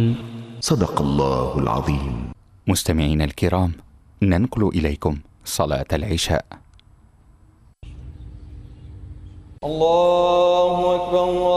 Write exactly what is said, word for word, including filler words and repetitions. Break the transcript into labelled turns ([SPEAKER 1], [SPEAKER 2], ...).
[SPEAKER 1] صدق الله العظيم.
[SPEAKER 2] مستمعينا الكرام، ننقل إليكم صلاة العشاء.
[SPEAKER 3] الله أكبر.